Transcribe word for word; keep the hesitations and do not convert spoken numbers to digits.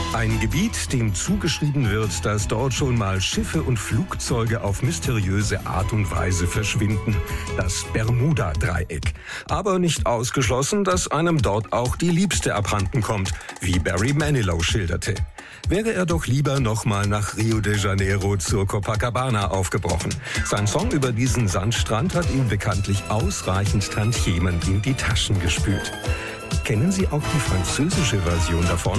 Ein Gebiet, dem zugeschrieben wird, dass dort schon mal Schiffe und Flugzeuge auf mysteriöse Art und Weise verschwinden. Das Bermuda-Dreieck. Aber nicht ausgeschlossen, dass einem dort auch die Liebste abhanden kommt, wie Barry Manilow schilderte. Wäre er doch lieber nochmal nach Rio de Janeiro zur Copacabana aufgebrochen. Sein Song über diesen Sandstrand hat ihm bekanntlich ausreichend Tantiemen in die Taschen gespült. Kennen Sie auch die französische Version davon?